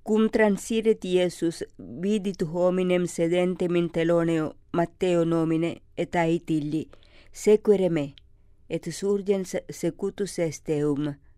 Cum transiret Iesus, vidit hominem sedentem in teloneo Matteo nomine, et ait illi, sequere me, et surgens secutus est eum.